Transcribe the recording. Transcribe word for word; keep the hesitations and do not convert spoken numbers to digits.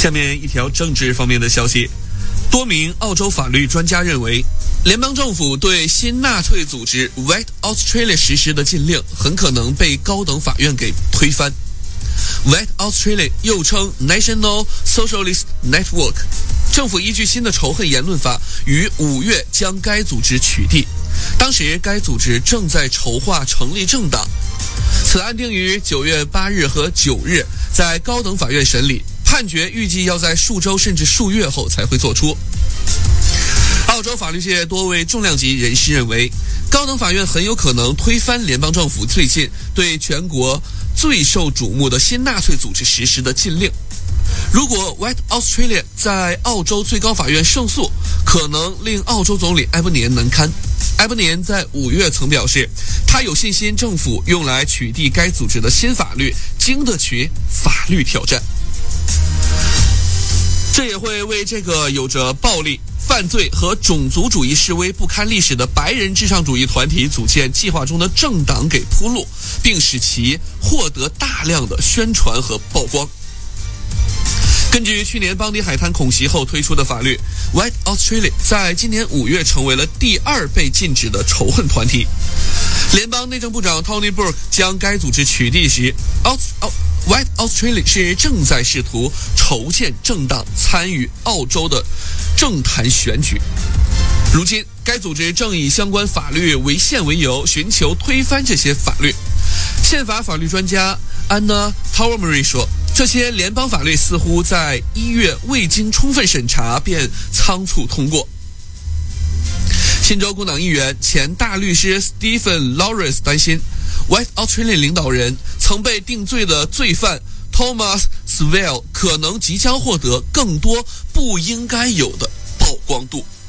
下面一条政治方面的消息，多名澳洲法律专家认为，联邦政府对新纳粹组织 White Australia 实施的禁令很可能被高等法院给推翻。White Australia 又称 National Socialist Network， 政府依据新的仇恨言论法于五月将该组织取缔，当时该组织正在筹划成立政党。此案定于九月八日和九日在高等法院审理，判决预计要在数周甚至数月后才会做出。澳洲法律界多位重量级人士认为，高等法院很有可能推翻联邦政府最近对全国最受瞩目的新纳粹组织实施的禁令。如果 White Australia 在澳洲最高法院胜诉，可能令澳洲总理埃伯年难堪。埃伯年在五月曾表示，他有信心政府用来取缔该组织的新法律经得起法律挑战。这也会为这个有着暴力、犯罪和种族主义示威不堪历史的白人至上主义团体组建计划中的政党给铺路，并使其获得大量的宣传和曝光。根据去年邦迪海滩恐袭后推出的法律， White Australia 在今年五月成为了第二被禁止的仇恨团体。联邦内政部长 Tony Burke 将该组织取缔时， White Australia 是正在试图筹建政党参与澳洲的政坛选举。如今该组织正以相关法律违宪为由，寻求推翻这些法律。宪法法律专家 Anna Tawermary 说，这些联邦法律似乎在一月未经充分审查便仓促通过。新州工党议员、前大律师 Stephen Lawrence 担心 White Australia 领导人曾被定罪的罪犯 Thomas Swell 可能即将获得更多不应该有的曝光度。